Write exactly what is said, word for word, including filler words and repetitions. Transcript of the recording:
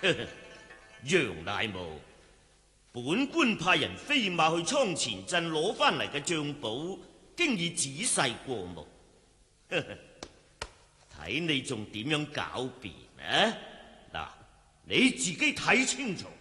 楊大武，本官派人飛馬去倉前鎮攞翻嚟嘅賬簿，經已仔細過目。睇你仲點樣狡辯啊？嗱，你自己睇清楚。